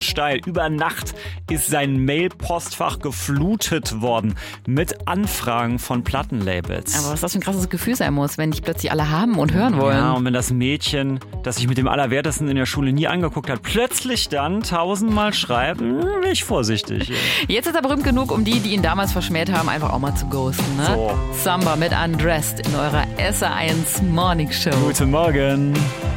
steil. Über Nacht ist sein Mail-Postfach geflutet worden mit Anfragen von Plattenlabels. Aber was das für ein krasses Gefühl sein muss, wenn dich plötzlich alle haben und hören wollen. Ja, und wenn das Mädchen, das sich mit dem Allerwertesten in der Schule nie angeguckt hat, plötzlich dann 1000-mal schreibt, bin ich vorsichtig. Jetzt ist er berühmt genug, um die ihn damals verschmäht haben, einfach auch mal zu ghosten. Ne? So. Samba mit Undressed in eurer SR1 Morning Show. Guten Morgen.